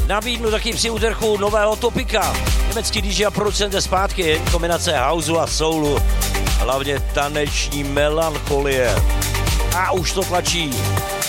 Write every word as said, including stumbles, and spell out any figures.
nabídnu taky při úterku nového topika. Německý D J a producent je zpátky, kombinace houseu a soulu, hlavně taneční melancholie. A už to tlačí.